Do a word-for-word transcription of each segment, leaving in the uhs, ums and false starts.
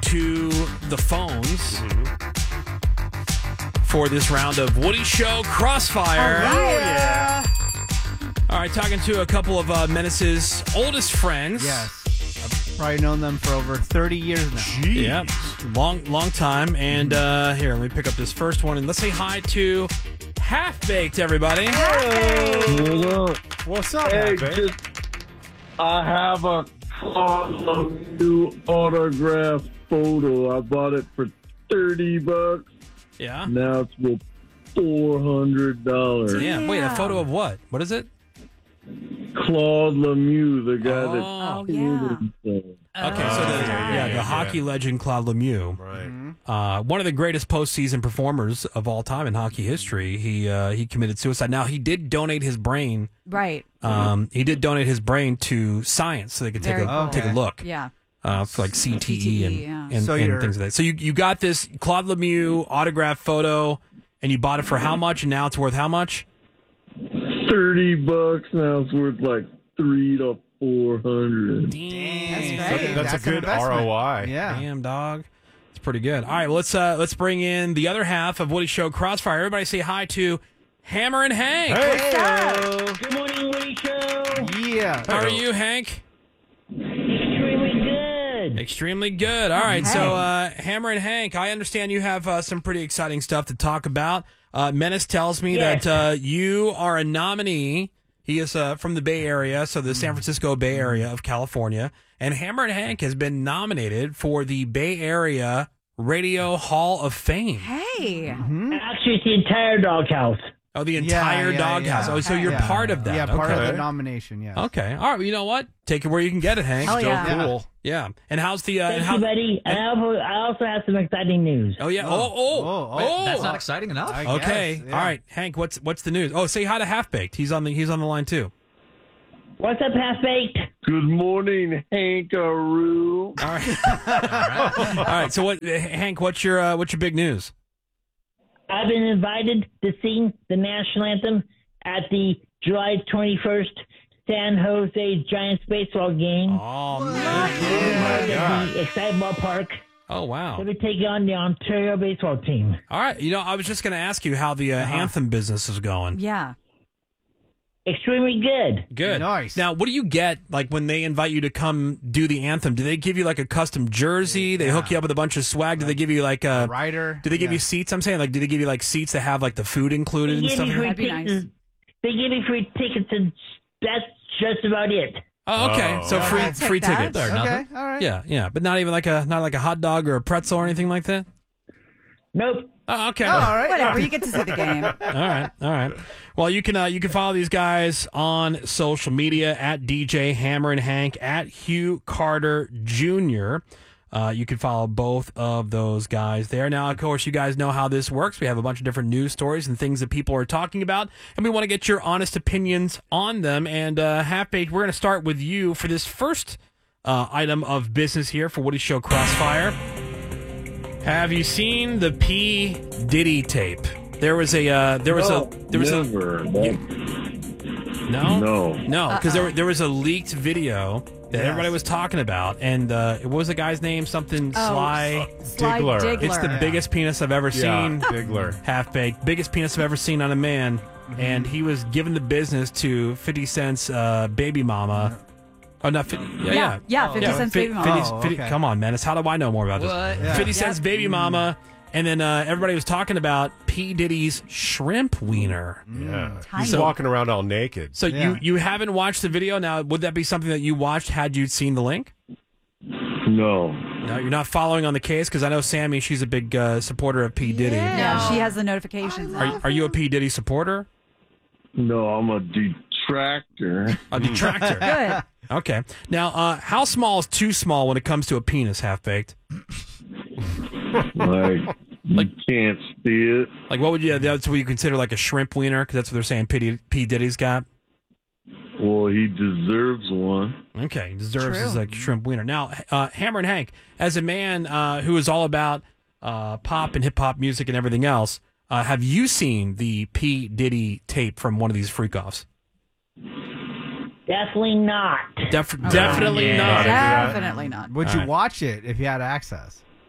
to the phones mm-hmm. for this round of Woody Show Crossfire. Oh, yeah. All right, talking to a couple of uh, Menace's oldest friends. Yes. I've probably known them for over thirty years now. Jeez. Yeah, long, long time. And uh, here, let me pick up this first one, and let's say hi to Half Baked, everybody. Hey. What's up, Hey, Half-Baked? just, I have a new autograph photo. I bought it for thirty bucks. Yeah. Now it's worth four hundred dollars. Yeah. Wait, a photo of what? What is it? Claude Lemieux, the guy Oh. that. Oh, yeah. Okay, so the, yeah, yeah, the yeah, hockey legend Claude Lemieux, Right. uh, one of the greatest postseason performers of all time in hockey history. He uh, he committed suicide. Now he did donate his brain. Right. Um, he did donate his brain to science so they could take Very a cool. take a look. Yeah. Uh, for like C T E and, yeah. and, So and you're- things like that. So you you got this Claude Lemieux autograph photo, and you bought it for how much? And now it's worth how much? Thirty bucks. Now it's worth like three to four hundred. Damn, That's great. That's, That's a an good investment. R O I. Yeah. Damn, dog. It's pretty good. All right, well, let's uh, let's bring in the other half of Woody Show Crossfire. Everybody say hi to Hammer and Hank. Hey. Good morning, Woody Show. Yeah. How are you, Hank? Extremely good. Extremely good. All right, so uh, Hammer and Hank, I understand you have uh, some pretty exciting stuff to talk about. Uh, Menace tells me Yes. that uh, you are a nominee. He is uh, from the Bay Area, so the San Francisco Bay Area of California. And Hammer and Hank has been nominated for the Bay Area Radio Hall of Fame. Hey. Actually, it's the entire doghouse. Oh, the Yeah, entire yeah, doghouse. yeah. Oh, so you're Yeah. part of that. Yeah, part okay. of the nomination, yes. Okay. All right. Well, you know what? Take it where you can get it, Hank. Hell Still yeah. cool. Yeah. And how's the? Uh, and Thank how, you, buddy. And I also, I also have some exciting news. Oh yeah. Oh oh Oh, oh. wait, That's not exciting enough. I Okay. guess, yeah. All right, Hank. What's what's the news? Oh, say hi to Half Baked. He's on the he's on the line too. What's up, Half Baked? Good morning, Hankaroo. All right. All right. So what, Hank? What's your uh, what's your big news? I've been invited to sing the national anthem at the July twenty-first San Jose Giants baseball game Oh man. at the Exciteball Park. Oh wow. So we take on the Ontario baseball team. All right. You know, I was just going to ask you how the uh, anthem business is going. Yeah. Extremely good. Good. Nice. Now, what do you get like when they invite you to come do the anthem? Do they give you like a custom jersey? They hook you up with a bunch of swag. Do they give you like a Writer. Do they give Yeah. you seats? I'm saying, like, do they give you like seats that have like the food included They and give stuff? me free That'd be tickets. nice. They give me free tickets, and that's just about it. Oh, okay. Oh. So Yeah, free I'll take free that. tickets. Or Okay, nothing. all right. Yeah, yeah, but not even like a not like a hot dog or a pretzel or anything like that. Nope. Oh, okay. Oh, all right. Whatever. You get to see the game. All right, all right. Well, you can uh, you can follow these guys on social media at D J Hammer and Hank, at Hugh Carter Junior Uh, you can follow both of those guys there. Now, of course, you guys know how this works. We have a bunch of different news stories and things that people are talking about, and we want to get your honest opinions on them. And uh, Half Baked, we're going to start with you for this first uh, item of business here for Woody Show Crossfire. Have you seen the P. Diddy tape? There was a uh, there was No, a there was never. a That- no No. no because there there was a leaked video that Yes. everybody was talking about, and uh, what was the guy's name? Something Oh, Sly. Sly Diggler. Diggler. It's the Yeah. biggest penis I've ever Yeah, seen. Diggler. Half baked, biggest penis I've ever seen on a man, and he was giving the business to Fifty Cent's uh, baby mama. Oh, not fifty. Yeah, yeah. Yeah, yeah, fifty Yeah, Cent's fi- baby mama. fifty Oh, fifty okay. Come on, man. It's how do I know more about this? What? Yeah. fifty Cent's Yep. baby mama, and then uh, everybody was talking about P. Diddy's shrimp wiener. Yeah. Tiny. He's walking around all naked. So Yeah. you, you haven't watched the video. Now, would that be something that you watched had you seen the link? No. No, you're not following on the case, because I know Sammy, she's a big uh, supporter of P. Diddy. Yeah, she has the notifications. Are, are you a P. Diddy supporter? No, I'm a detractor. A detractor. Good. Okay. Now, uh, how small is too small when it comes to a penis, Half Baked? Like, you can't see it. Like, what would you? That's what you consider like a shrimp wiener, because that's what they're saying. P. Diddy- P. Diddy's got. Well, he deserves one. Okay, he deserves True. his like shrimp wiener. Now, uh, Hammer and Hank, as a man uh, who is all about uh, pop and hip hop music and everything else, uh, have you seen the P. Diddy tape from one of these freak offs? Definitely not. Def- definitely yeah. not. Yeah. Definitely not. Would All you right. watch it if you had access?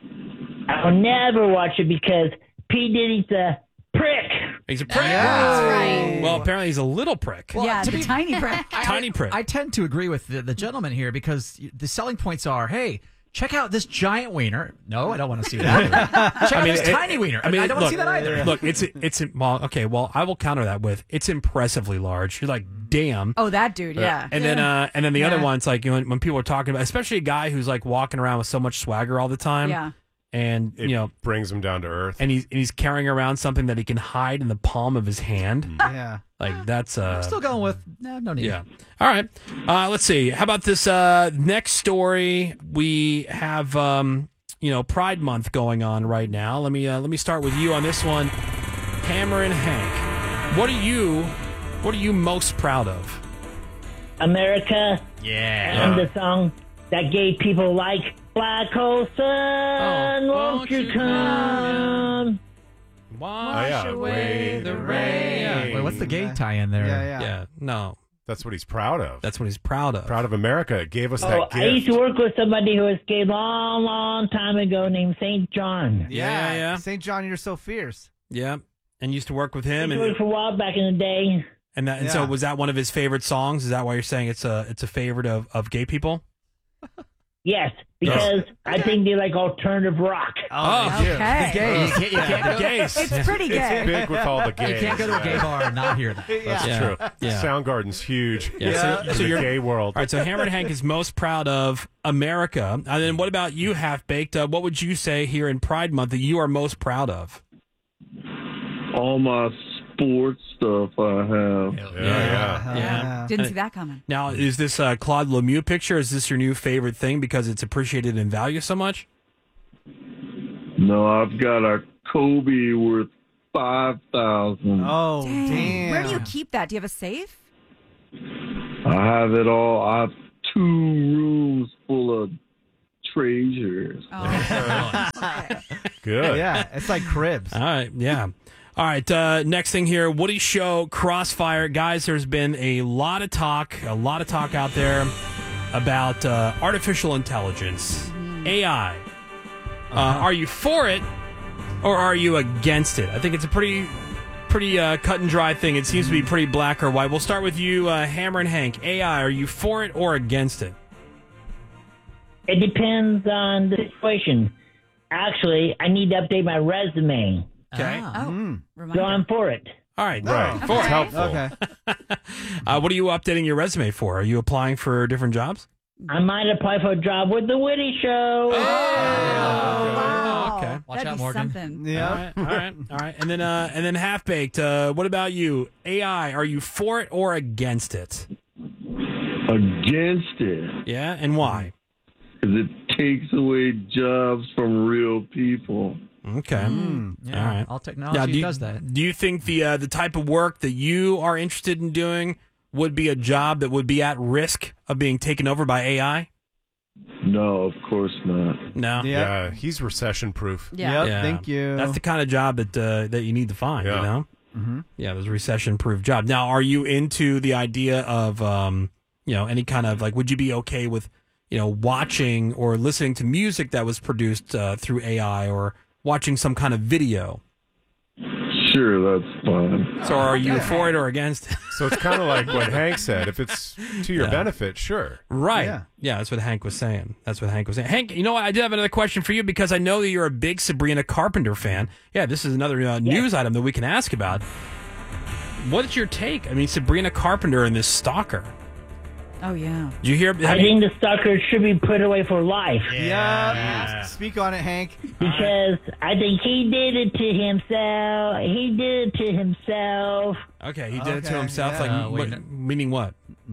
I'll never watch it because P. Diddy's a prick. He's a prick. That's right. Well, apparently he's a little prick. yeah, to the be- tiny prick. Tiny prick. I tend to agree with the, the gentleman here because the selling points are, hey, check out this giant wiener. No, I don't want to see that. Check out this it- tiny wiener. I mean, I don't look, want to see that either. Look, it's it's well, okay. Well, I will counter that with it's impressively large. You're like, damn. Oh, that dude, yeah. And then, uh, and then the other Yeah. one's like, you know, when people are talking about, especially a guy who's like walking around with so much swagger all the time, Yeah. and It you know, brings him down to earth. and he's and he's carrying around something that he can hide in the palm of his hand. Yeah. Like that's uh, I'm still going with, no, no need. yeah. All right. Uh, let's see. How about this uh, next story? We have um, you know Pride Month going on right now. Let me uh, let me start with you on this one, Hammer and Hank. What are you What are you most proud of? America Yeah. and the song that gay people like. Black hole sun, Oh, won't you come? Wash Oh, yeah. away the rain. Wait, what's the gay tie-in there? Yeah, yeah. Yeah, no, That's what he's proud of. that's what he's proud of. proud of America. It gave us Oh, that I used gift. to work with somebody who was gay long, long time ago named Saint John. Yeah, yeah. Saint John, you're so fierce. Yeah, and used to work with him, He and worked for a while back in the day. and, that, and so Yeah. was that one of his favorite songs? Is that why you're saying it's a it's a favorite of, of gay people? Yes, because I think they like alternative rock. Oh, Okay. The gays. You can't, you can't the go, gays. It's pretty It's gay. big with all the gays. you can't go to a gay bar and not hear that. That's Yeah. true. Yeah. Soundgarden's huge. Yeah, so- In so the you're- gay world. All right, so Hammer and Hank is most proud of America. And then what about you, Half Baked? Uh, what would you say here in Pride Month that you are most proud of? All my sports stuff I have. Yeah, yeah. Hell Yeah. Didn't see that coming. Now, is this a Claude Lemieux picture? Is this your new favorite thing because it's appreciated in value so much? No, I've got a Kobe worth five thousand. Oh, Dang. damn. Where do you keep that? Do you have a safe? I have it all. I have two rooms full of treasures. Oh. Okay. Good. Yeah, it's like cribs. All right, yeah. All right, uh, next thing here, Woody Show, Crossfire. Guys, there's been a lot of talk, a lot of talk out there about uh, artificial intelligence, A I. Uh, are you for it or are you against it? I think it's a pretty pretty uh, cut and dry thing. It seems to be pretty black or white. We'll start with you, uh, Hammer and Hank. A I, are you for it or against it? It depends on the situation. Actually, I need to update my resume, Okay. Ah. Oh, so reminder. I'm for it. All right. Right. For It's it. helpful. Okay. Uh, what are you updating your resume for? Are you applying for different jobs? I might apply for a job with the Woody Show. Oh, wow. okay. Watch That'd out, be Morgan. something. Yeah. All right, all right, all right. And then, uh, and then Half Baked. Uh, what about you? A I. Are you for it or against it? Against it. Yeah, and why? Because it takes away jobs from real people. Okay. Yeah, All right. all technology Now, do you, does that. do you think the uh, the type of work that you are interested in doing would be a job that would be at risk of being taken over by A I? No, of course not. No. Yeah. Yeah, he's recession proof. Yeah. Yep, Yeah. thank you. That's the kind of job that uh, that you need to find. Yeah. You know. Mm-hmm. Yeah, those recession-proof job. Now, are you into the idea of, um, you know, any kind of like? Would you be okay with, you know, watching or listening to music that was produced uh, through A I, or watching some kind of video? Sure, that's fine. So, are you for it or against it? So it's kind of like what Hank said. If it's to your Yeah. benefit, sure. Right. Yeah. Yeah, that's what Hank was saying. That's what Hank was saying. Hank, you know what? I did have another question for you because I know that you're a big Sabrina Carpenter fan. Yeah, this is another uh, news item that we can ask about. What's your take? I mean, Sabrina Carpenter and this stalker. Oh, yeah. Did you hear? I have you- think the stalker should be put away for life Yeah. Speak on it, Hank. because I think he did it to himself. He did it to himself. Okay, he did it to Okay, himself. yeah. Like, Uh, wait, what, no. meaning what?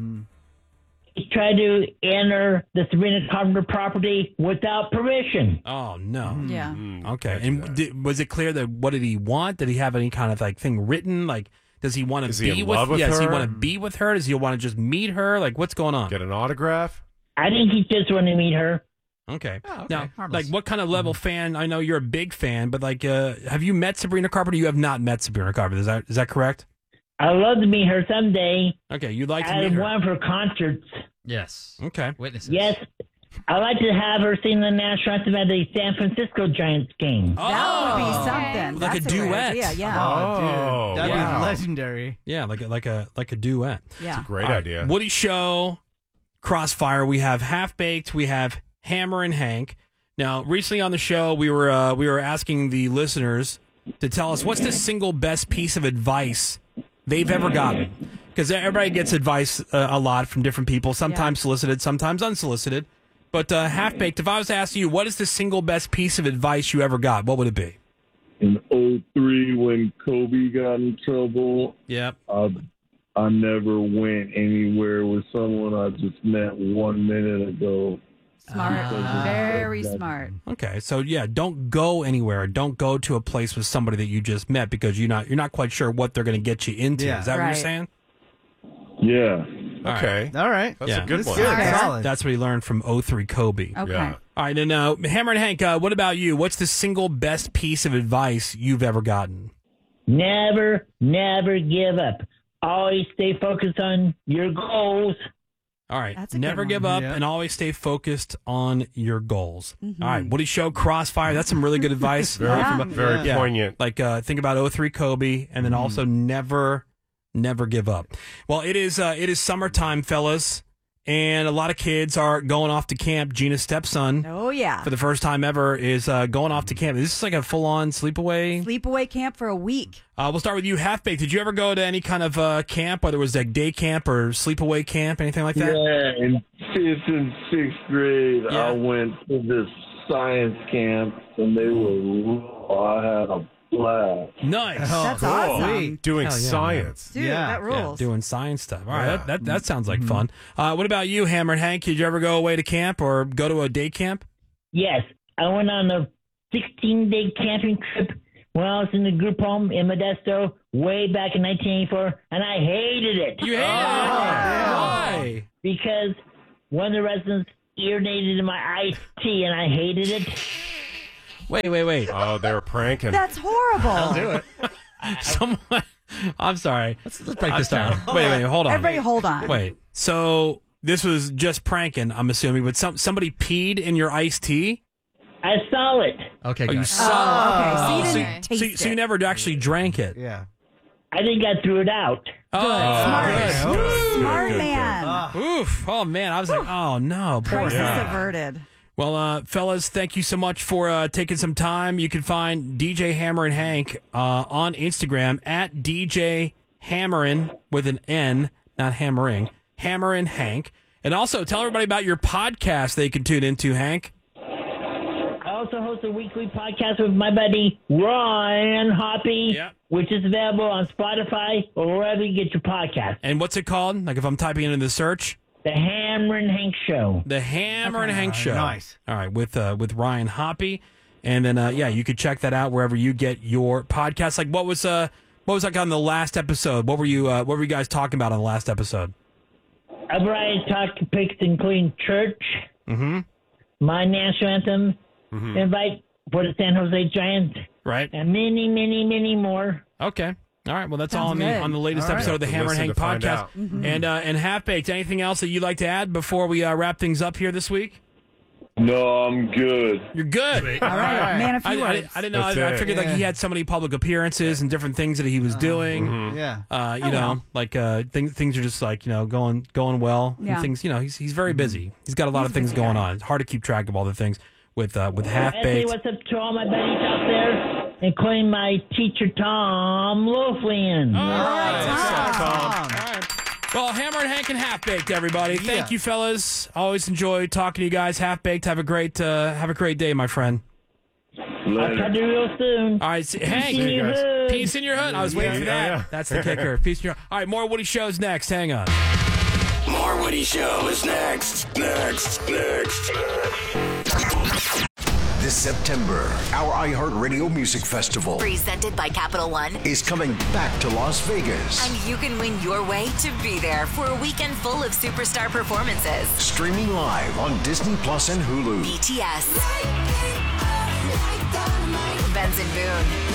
He tried to enter the Sabrina Carpenter property without permission. Oh no. Yeah. Okay, That's and bad. did, was it clear that what did he want? Did he have any kind of like thing written? Like, does he want Is to he be in with? love with yeah, does he her? want to be with her? Does he want to just meet her? Like, what's going on? Get an autograph. I think he just wanted to meet her. Okay. Oh, okay. Now, Harmless. like, what kind of level fan? I know you're a big fan, but like, uh, have you met Sabrina Carpenter? You have not met Sabrina Carpenter. Is that is that correct? I'd love to meet her someday Okay, you'd like to at meet her. one of her concerts. Yes. Okay. Witnesses. Yes, I'd like to have her sing the national anthem at the San Francisco Giants game. That would be something. Like a That's great duet. idea, yeah. Oh, dude. That'd wow. be legendary. Yeah, like a, like a like a duet. yeah. Great All right, idea. Woody Show, Crossfire. We have Half Baked. We have Hammer and Hank. Now, recently on the show, we were uh, we were asking the listeners to tell us what's the single best piece of advice they've ever gotten. Because everybody gets advice uh, a lot from different people, sometimes Yeah. solicited, sometimes unsolicited. But uh, Half Baked, if I was to ask you, what is the single best piece of advice you ever got? What would it be? In oh three, when Kobe got in trouble, Yep. I, I never went anywhere with someone I just met one minute ago. Smart. Very smart. Okay, so yeah, don't go anywhere. Don't go to a place with somebody that you just met because you're not you're not quite sure what they're going to get you into. Yeah. Is that what Right. you're saying? Yeah. All right. Okay. All right. That's Yeah. a good That's one. good. Okay. Solid. That's what he learned from oh three Kobe. Okay. Yeah. All right, and uh, Hammer and Hank, uh, what about you? What's the single best piece of advice you've ever gotten? Never, never give up. Always stay focused on your goals. All right, That's a good never one. give up Yeah. and always stay focused on your goals. Mm-hmm. All right, Woody Show, Crossfire. That's some really good advice. Very, Uh, from- very yeah. poignant. Like uh, think about oh three Kobe, and then also never, never give up. Well, it is uh, it is summertime, fellas, and a lot of kids are going off to camp. Gina's stepson, Oh, yeah. for the first time ever, is uh, going off to camp. This is like a full on sleepaway. Sleepaway camp for a week. Uh, we'll start with you, Half Baked. Did you ever go to any kind of uh, camp, whether it was like day camp or sleepaway camp, anything like that? Yeah, in fifth and sixth grade, Yeah. I went to this science camp, and they were, I had a blast. Nice. Oh, That's cool. awesome. Sweet. Doing Hell yeah, science. Dude, Yeah. that Yeah, rules. doing science stuff. All right, Yeah. that, that that sounds like fun. Uh, what about you, Hammer and Hank? Did you ever go away to camp or go to a day camp? Yes, I went on a sixteen-day camping trip when I was in the group home in Modesto way back in nineteen eighty-four, and I hated it. You hated it. Why? Because one of the residents urinated in my iced tea, and I hated it. Wait, wait, wait. Oh, they were pranking. That's horrible. Do it. Someone. I'm sorry. Let's, let's break this down. Wait, wait, hold on. Everybody hold on. Wait. So this was just pranking, I'm assuming, but some somebody peed in your iced tea? I saw it. Okay, Oh, you guys. saw. Oh, okay. So you so, didn't you, taste so, you- so you it. never actually drank it. Yeah. I think I threw it out. Oh, Smart. good. Okay. Smart Good, good, man. Oof. Oh man, I was like, oh no, poor Crisis guy. averted. Well, uh, fellas, thank you so much for uh, taking some time. You can find D J Hammer and Hank uh, on Instagram at D J Hammerin with an N, not hammering, Hammer and Hank. And also tell everybody about your podcast they can tune into, Hank. I also host a weekly podcast with my buddy Ryan Hoppy, Yeah. which is available on Spotify or wherever you get your podcast. And what's it called? Like if I'm typing it in the search? The Hammer and Hank Show. The Hammer and Hank Show. nice. All right, with uh, with Ryan Hoppy. And then, uh, yeah, you could check that out wherever you get your podcast. Like what was uh, what was like on the last episode? What were you uh, what were you guys talking about on the last episode? A variety of talk topics including church, Mm-hmm. my national anthem, invite for the San Jose Giants, Right? and many, many, many more. Okay. All right. Well, that's Sounds all on the good. on the latest All right. episode of the To Hammer and listen Hank to find podcast. out. And uh, and Half Baked. Anything else that you'd like to add before we uh, wrap things up here this week? No, I'm good. You're good. All right. Man, a I, few I, words. I didn't know. That's I, I it. figured like he had so many public appearances and different things that he was doing. Yeah. Uh, you Oh, know, well. like uh, things things are just like you know going going well. And Yeah. things you know he's he's very busy. He's got a lot He's of a things busy going guy. on. It's hard to keep track of all the things with uh, with Half I say Baked. what's up to all my buddies out there, including my teacher Tom Loaflian. All right. Tom. All right. Well, Hammer and Hank and Half Baked, everybody. Thank Yeah. you, fellas. Always enjoy talking to you guys. Half Baked. Have a great uh, have a great day, my friend. I'll Later. talk to you real soon. All right, see, Peace Hank. in your hood. Peace in your hood. I was waiting Yeah, for yeah, that. yeah. That's the kicker. Peace in your. All right, more Woody shows next. Hang on. More Woody Show is next. Next. Next. This September, our iHeartRadio Music Festival Presented by Capital One. is coming back to Las Vegas. And you can win your way to be there for a weekend full of superstar performances. Streaming live on Disney Plus and Hulu. B T S. Benson Boone.